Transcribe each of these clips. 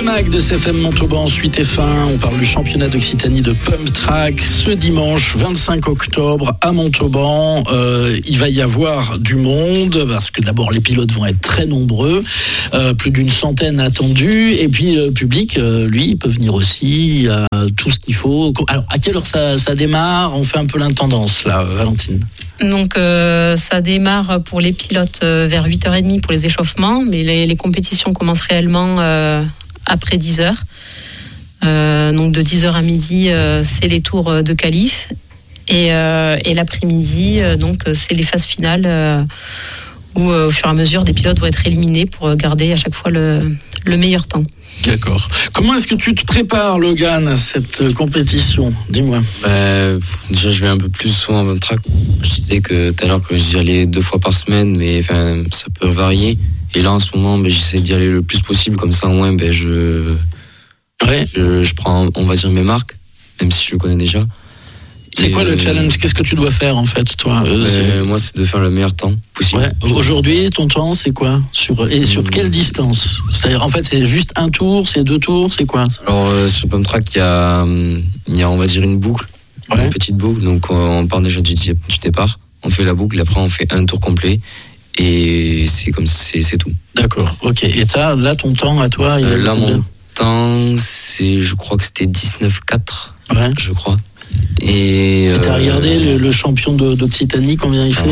mag de CFM Montauban, suite F1. On parle du championnat d'Occitanie de Pump Track ce dimanche 25 octobre à Montauban. Il va y avoir du monde parce que d'abord les pilotes vont être très nombreux, plus d'une centaine attendus. Et puis le public, lui, il peut venir aussi, tout ce qu'il faut. Alors à quelle heure ça démarre? On fait un peu l'intendance là, Valentine. Donc ça démarre pour les pilotes vers 8h30 pour les échauffements, mais les compétitions commencent réellement après 10h. Donc de 10h à midi, c'est les tours de qualif. Et l'après-midi, donc c'est les phases finales où au fur et à mesure des pilotes vont être éliminés pour garder à chaque fois le meilleur temps. D'accord. Comment est-ce que tu te prépares, Logan, à cette compétition? Dis-moi. Déjà, je vais un peu plus souvent en Pump Track. Je disais que tout à l'heure que j'y allais 2 fois par semaine, mais ça peut varier. Et là, en ce moment, j'essaie d'y aller le plus possible. Comme ça, au moins, je prends, on va dire, mes marques, même si je le connais déjà. C'est quoi le challenge? Qu'est-ce que tu dois faire en fait, toi? Moi, c'est de faire le meilleur temps possible. Ouais. Aujourd'hui, ton temps, c'est quoi? Sur quelle distance? C'est-à-dire, en fait, c'est juste un tour, c'est 2 tours, c'est quoi? Alors, sur Pump Track, il y a, on va dire, une boucle, une petite boucle. Donc, on part déjà du départ. On fait la boucle, après, on fait un tour complet. Et c'est comme c'est tout. D'accord, ok. Et ça, là, ton temps à toi? Là, mon temps, je crois que c'était 19,4. Ouais. Je crois. Et t'as regardé le champion d'Occitanie, combien il fait?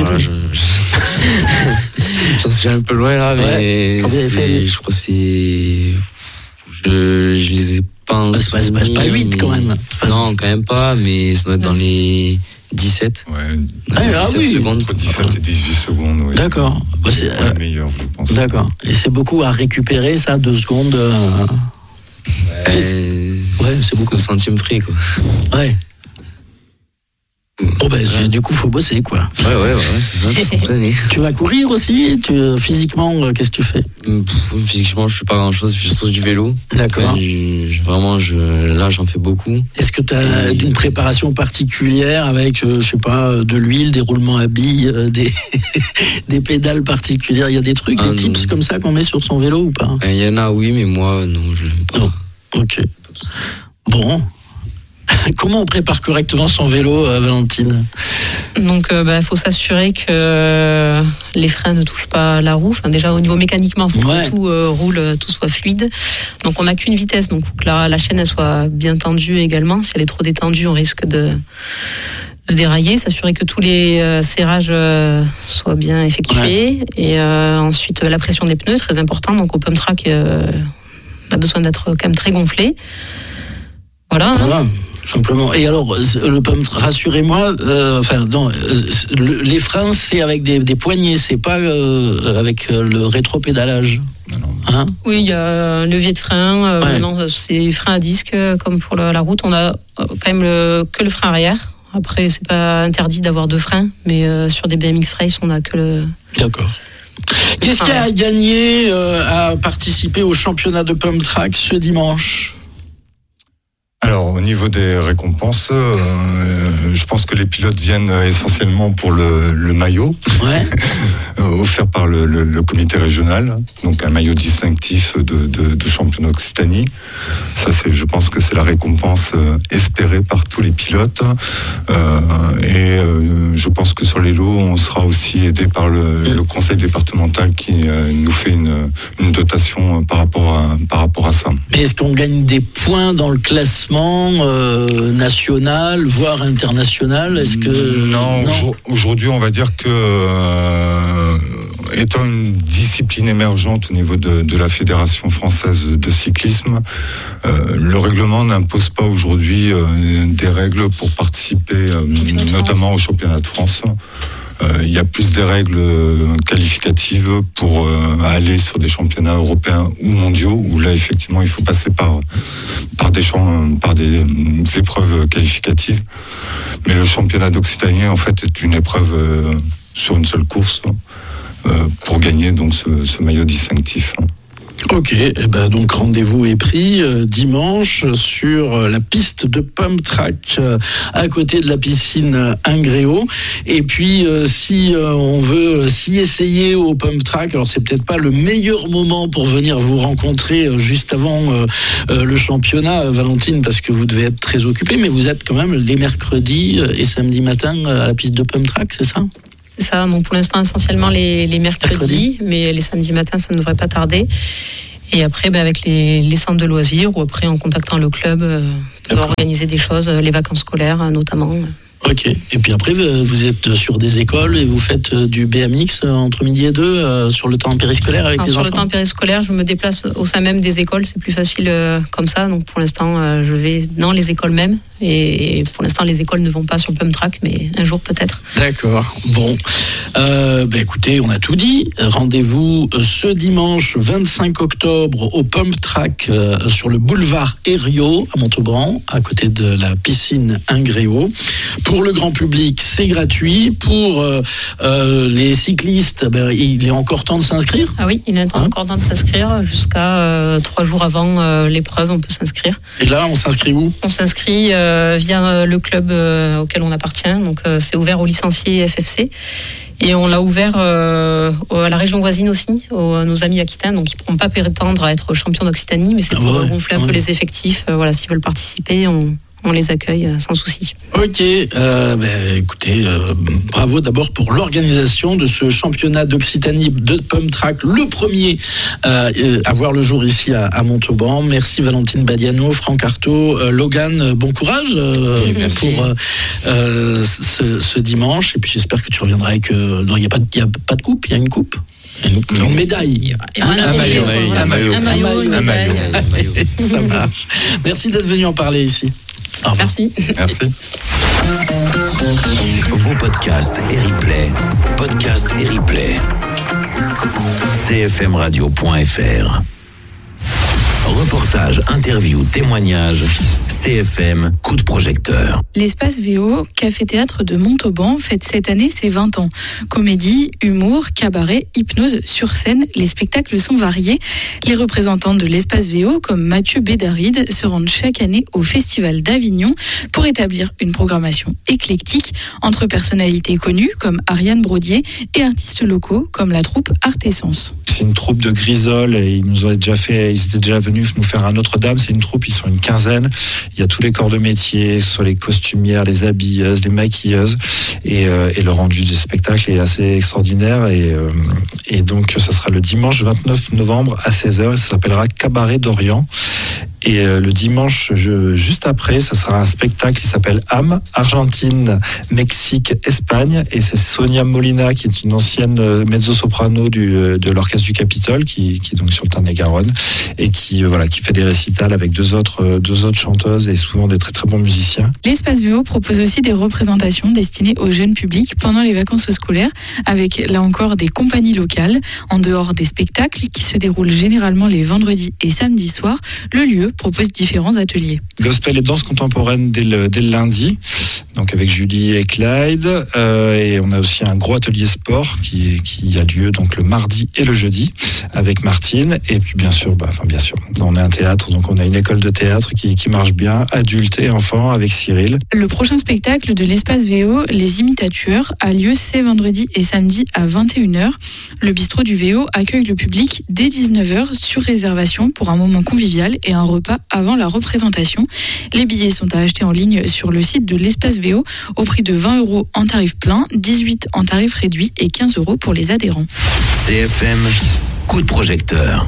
J'en suis un peu loin là, mais combien il fait? Je crois que c'est. Je les ai pas. C'est pas 8 quand même. Non, quand même pas, mais ça doit être dans les 17. Ouais. 17 secondes. Entre 17 et 18 secondes, oui. D'accord. C'est le meilleur, je pense. D'accord. Et c'est beaucoup à récupérer, ça, 2 secondes. C'est beaucoup. Au centime près, quoi. Ouais. Bon du coup faut bosser quoi. Ouais, c'est ça, faut s'entraîner. Tu vas courir aussi? Physiquement, qu'est-ce que tu fais? Physiquement, je fais pas grand chose, je fais surtout du vélo. D'accord. Là, j'en fais beaucoup. Est-ce que tu as une préparation particulière avec, je sais pas, de l'huile, des roulements à billes, des pédales particulières? Il y a des trucs, des tips comme ça qu'on met sur son vélo ou pas? Il y en a, oui, mais moi, non, je l'aime pas. Non. Ok. Bon. Comment on prépare correctement son vélo, Valentine? Donc, faut s'assurer que les freins ne touchent pas la roue. Enfin, déjà, au niveau mécaniquement, il faut que tout roule, tout soit fluide. Donc, on n'a qu'une vitesse. Donc, faut que la chaîne elle soit bien tendue également. Si elle est trop détendue, on risque de dérailler. S'assurer que tous les serrages soient bien effectués. Et ensuite, la pression des pneus, très important. Donc, au Pump Track, on a besoin d'être quand même très gonflé. Voilà. Simplement. Et alors, le pump, rassurez-moi, les freins, c'est avec des poignées, c'est pas avec le rétropédalage. Hein? Oui, il y a un levier de frein. Maintenant, c'est frein à disque, comme pour la route. On a quand même que le frein arrière. Après, c'est pas interdit d'avoir 2 freins, mais sur des BMX Race, on a que le. D'accord. Qu'est-ce qu'il y a à gagner à participer au championnat de Pump Track ce dimanche? Alors, au niveau des récompenses, je pense que les pilotes viennent essentiellement pour le maillot, offert par le comité régional, donc un maillot distinctif de champion d'Occitanie. Ça, je pense que c'est la récompense espérée par tous les pilotes. Et je pense que sur les lots, on sera aussi aidé par le conseil départemental qui nous fait une dotation par rapport à ça. Mais est-ce qu'on gagne des points dans le classement national, voire international? Est-ce que non. Aujourd'hui, on va dire que étant une discipline émergente au niveau de la Fédération française de cyclisme, le règlement n'impose pas aujourd'hui des règles pour participer, notamment au championnat de France. Il y a plus des règles qualificatives pour aller sur des championnats européens ou mondiaux, où là effectivement il faut passer par des épreuves qualificatives. Mais le championnat d'Occitanie en fait est une épreuve sur une seule course pour gagner donc ce maillot distinctif. Ok, donc rendez-vous est pris dimanche sur la piste de Pump Track à côté de la piscine Ingréo. Et puis si on veut s'y essayer au Pump Track, alors c'est peut-être pas le meilleur moment pour venir vous rencontrer juste avant le championnat, Valentine, parce que vous devez être très occupé, mais vous êtes quand même les mercredis et samedis matin à la piste de Pump Track, c'est ça ? C'est ça, donc pour l'instant essentiellement les mercredis, mais les samedis matins ça ne devrait pas tarder. Et après avec les centres de loisirs ou après en contactant le club pour organiser des choses, les vacances scolaires notamment. Ok, et puis après vous êtes sur des écoles et vous faites du BMX entre midi et 2 sur le temps périscolaire avec les enfants ? Sur le temps périscolaire, je me déplace au sein même des écoles, c'est plus facile comme ça. Donc pour l'instant, je vais dans les écoles même. Et pour l'instant, les écoles ne vont pas sur Pump Track, mais un jour peut-être. D'accord. Bon, écoutez, on a tout dit. Rendez-vous ce dimanche 25 octobre au Pump Track sur le boulevard Herriot à Montauban, à côté de la piscine Ingréo. Pour le grand public, c'est gratuit. Pour les cyclistes, il est encore temps de s'inscrire ? Ah oui, il est encore temps de s'inscrire. Jusqu'à 3 jours avant l'épreuve, on peut s'inscrire. Et là, on s'inscrit où ? On s'inscrit via le club auquel on appartient. Donc c'est ouvert aux licenciés FFC. Et on l'a ouvert à la région voisine aussi, à nos amis aquitains. Donc ils ne pourront pas prétendre à être champions d'Occitanie, mais c'est pour gonfler un peu les effectifs. S'ils veulent participer, on les accueille sans souci. Ok, écoutez, bravo d'abord pour l'organisation de ce championnat d'Occitanie de Pump Track, le premier à voir le jour ici à Montauban. Merci Valentine Badiano, Franck Artaud, Logan, bon courage pour ce dimanche. Et puis j'espère que tu reviendras avec... non, il n'y a pas de coupe, il y a une coupe. Une médaille. Un maillot. Ça marche. Merci d'être venu en parler ici. Merci. Vos podcasts et replays. cfmradio.fr. Reportage, interview, témoignage. CFM, coup de projecteur. L'espace VO, café-théâtre de Montauban, fête cette année ses 20 ans. Comédie, humour, cabaret, hypnose, sur scène, les spectacles sont variés. Les représentants de l'espace VO, comme Mathieu Bédaride, se rendent chaque année au Festival d'Avignon pour établir une programmation éclectique entre personnalités connues comme Ariane Brodier et artistes locaux comme la troupe Artessence. C'est une troupe de Grisol et ils étaient déjà venus nous faire un Notre-Dame. C'est une troupe, ils sont une quinzaine. Il y a tous les corps de métier, soit les costumières, les habilleuses, les maquilleuses. Et le rendu du spectacle est assez extraordinaire. Et donc, ça sera le dimanche 29 novembre à 16h. Ça s'appellera Cabaret d'Orient. Et le dimanche, juste après, ça sera un spectacle qui s'appelle AM, Argentine, Mexique, Espagne. Et c'est Sonia Molina, qui est une ancienne mezzo-soprano de l'Orchestre du Capitole, qui est donc sur le Tarn-et-Garonne, et qui fait des récitals avec deux autres chanteuses et souvent des très très bons musiciens. L'espace VO propose aussi des représentations destinées au jeune public pendant les vacances scolaires, avec là encore des compagnies locales. En dehors des spectacles qui se déroulent généralement les vendredis et samedis soirs, le lieu propose différents ateliers. Gospel et danse contemporaine dès le lundi, donc avec Julie et Clyde, et on a aussi un gros atelier sport qui a lieu donc le mardi et le jeudi avec Martine. Et puis bien sûr, on est un théâtre, donc on a une école de théâtre qui marche bien, adultes et enfants, avec Cyril. Le prochain spectacle de l'espace VO, Les Imitateurs, a lieu ces vendredis et samedis à 21h. Le bistrot du VO accueille le public dès 19h sur réservation pour un moment convivial et un repas avant la représentation. Les billets sont à acheter en ligne sur le site de l'espace VO au prix de 20 € en tarif plein, 18 en tarif réduit et 15 € pour les adhérents. CFM, coup de projecteur.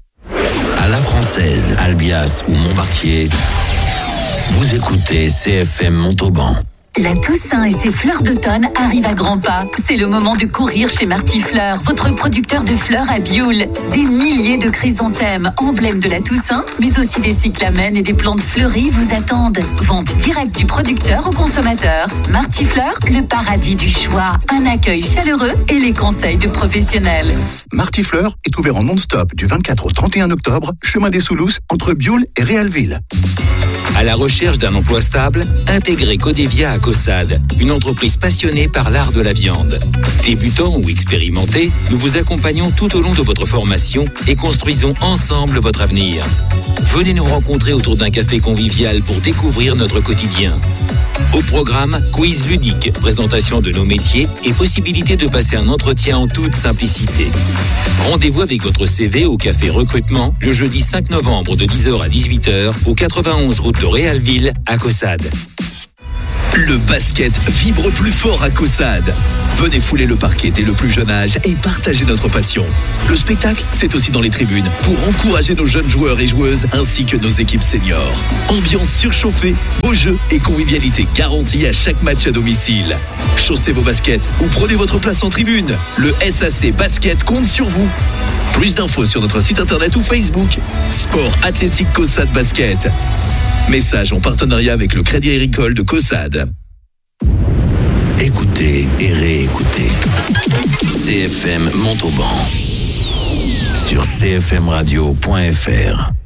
À la Française, Albias ou Montbartier, vous écoutez CFM Montauban. La Toussaint et ses fleurs d'automne arrivent à grands pas. C'est le moment de courir chez Martifleur, votre producteur de fleurs à Bioul. Des milliers de chrysanthèmes, emblèmes de la Toussaint, mais aussi des cyclamènes et des plantes fleuries vous attendent. Vente directe du producteur au consommateur. Martifleur, le paradis du choix. Un accueil chaleureux et les conseils de professionnels. Martifleur est ouvert en non-stop du 24 au 31 octobre, chemin des Soulous, entre Bioul et Réalville. À la recherche d'un emploi stable, intégrez Codevia à Caussade, une entreprise passionnée par l'art de la viande. Débutants ou expérimentés, nous vous accompagnons tout au long de votre formation et construisons ensemble votre avenir. Venez nous rencontrer autour d'un café convivial pour découvrir notre quotidien. Au programme, quiz ludique, présentation de nos métiers et possibilité de passer un entretien en toute simplicité. Rendez-vous avec votre CV au Café Recrutement le jeudi 5 novembre de 10h à 18h au 91 route de Réalville à Caussade. Le basket vibre plus fort à Caussade. Venez fouler le parquet dès le plus jeune âge et partager notre passion. Le spectacle, c'est aussi dans les tribunes pour encourager nos jeunes joueurs et joueuses ainsi que nos équipes seniors. Ambiance surchauffée, beaux jeux et convivialité garantie à chaque match à domicile. Chaussez vos baskets ou prenez votre place en tribune. Le SAC Basket compte sur vous. Plus d'infos sur notre site internet ou Facebook. Sport Athlétique Caussade Basket. Message en partenariat avec le Crédit Agricole de Caussade. Écoutez et réécoutez. CFM Montauban sur cfmradio.fr.